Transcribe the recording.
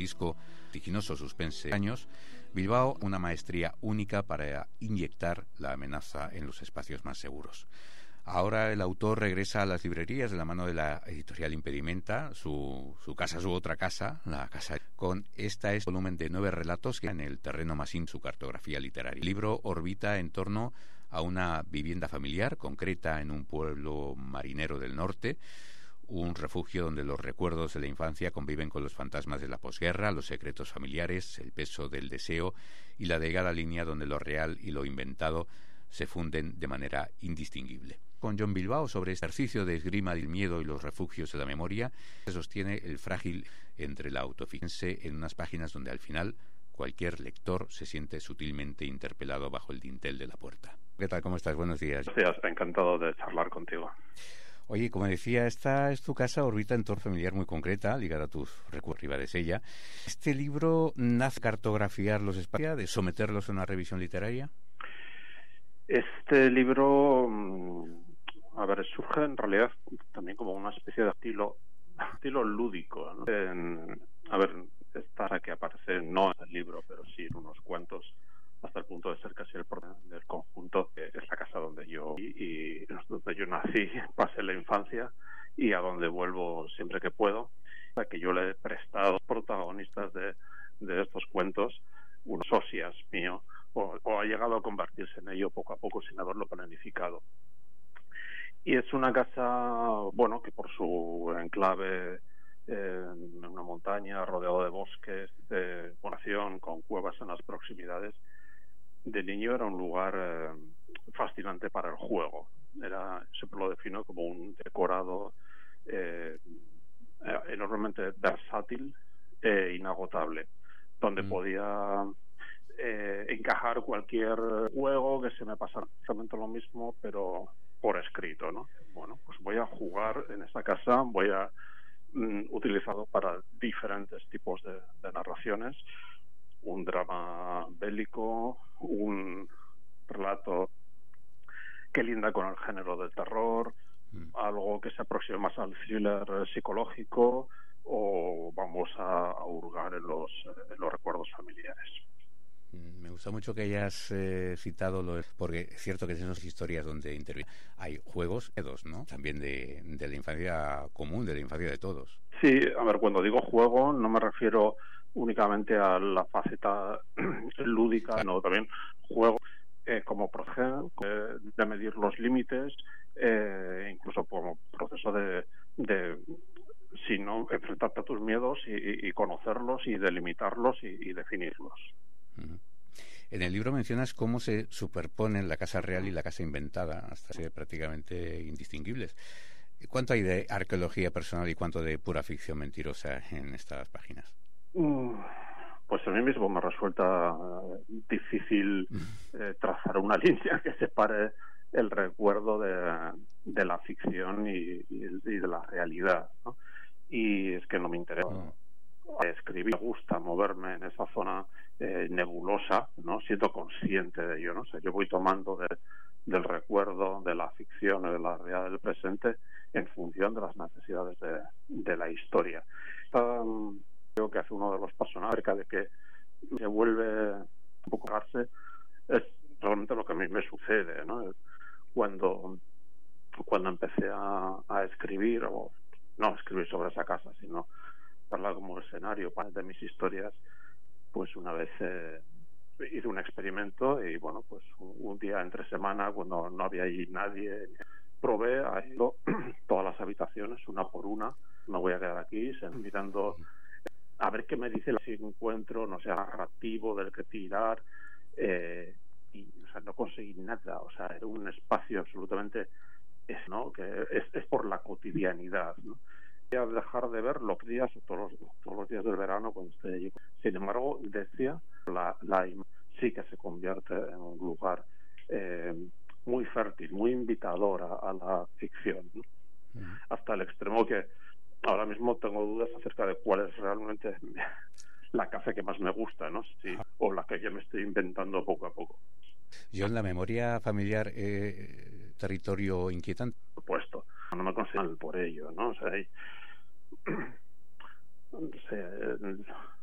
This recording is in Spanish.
disco vertiginoso suspense años, Bilbao una maestría única para inyectar la amenaza en los espacios más seguros. Ahora el autor regresa a las librerías de la mano de la editorial Impedimenta, su casa, su otra casa, la casa, con este volumen de 9 relatos que en el terreno más íntimo su cartografía literaria. El libro orbita en torno a una vivienda familiar concreta en un pueblo marinero del norte, un refugio donde los recuerdos de la infancia conviven con los fantasmas de la posguerra, los secretos familiares, el peso del deseo y la delgada línea donde lo real y lo inventado se funden de manera indistinguible. Con Jon Bilbao sobre este ejercicio de esgrima del miedo y los refugios de la memoria se sostiene el frágil entre la autoficción en unas páginas donde al final cualquier lector se siente sutilmente interpelado bajo el dintel de la puerta. ¿Qué tal? ¿Cómo estás? Buenos días. Buenos días, encantado de charlar contigo. Oye, como decía, esta es tu casa, orbita en torno familiar muy concreta, ligada a tus recuerdos rivales ella. ¿Este libro nace de cartografiar los espacios, de someterlos a una revisión literaria? Este libro, surge en realidad también como una especie de estilo lúdico, ¿no? Esta que aparece no en el libro, pero sí en unos cuantos, hasta el punto de ser casi el del conjunto, que es la casa donde yo nací, pasé la infancia y a donde vuelvo siempre que puedo, a que yo le he prestado protagonistas de estos cuentos, unos socias mío, o ha llegado a convertirse en ello poco a poco sin haberlo planificado. Y es una casa, que por su enclave en una montaña, rodeado de bosques, de población, con cuevas en las proximidades, de niño era un lugar fascinante para el juego. Siempre lo defino como un decorado enormemente versátil e inagotable, donde podía encajar cualquier juego que se me pasara exactamente lo mismo, pero por escrito, ¿no? Bueno, pues voy a jugar en esta casa, voy a utilizarlo para diferentes tipos de narraciones, un drama bélico, un relato que linda con el género del terror, algo que se aproxime más al thriller psicológico, o vamos a hurgar en los recuerdos familiares. Me gusta mucho que hayas citado porque es cierto que en esas historias donde interviene hay juegos, ¿no? También de la infancia común, de la infancia de todos. Sí, cuando digo juego no me refiero únicamente a la faceta lúdica, sino también juego como proceso de medir los límites, incluso como proceso de si no enfrentarte a tus miedos y conocerlos y delimitarlos y definirlos. Uh-huh. En el libro mencionas cómo se superponen la casa real y la casa inventada hasta ser prácticamente indistinguibles. ¿Cuánto hay de arqueología personal y cuánto de pura ficción mentirosa en estas páginas? Pues a mí mismo me resulta difícil trazar una línea que separe el recuerdo de la ficción y de la realidad, ¿no? Y es que no me interesa escribir, me gusta moverme en esa zona nebulosa, ¿no? Siento consciente de ello, ¿no? O sea, yo voy tomando del recuerdo, de la ficción, de la realidad del presente en función de las necesidades de la historia. Creo que hace uno de los personajes acerca de que se vuelve un poco cargarse, es realmente lo que a mí me sucede, ¿no? Cuando empecé a escribir, o no escribir sobre esa casa, sino hablar como escenario de mis historias, pues una vez hice un experimento y pues un día entre semana, cuando no había allí nadie, probé a ir todas las habitaciones una por una. Me voy a quedar aquí mirando a ver qué me dice si encuentro, no sé, narrativo del que tirar, y no conseguí nada. O sea, era un espacio absolutamente que es por la cotidianidad, ¿no? A dejar de ver los días, todos los días del verano cuando estoy allí. Sin embargo, decía, la sí que se convierte en un lugar muy fértil, muy invitador a la ficción, ¿no? Hasta el extremo que ahora mismo tengo dudas acerca de cuál es realmente la casa que más me gusta, ¿no? Sí, o la que ya me estoy inventando poco a poco. Yo en la memoria familiar, territorio inquietante. Por supuesto, no me considero mal por ello, ¿no? O sea, no sé,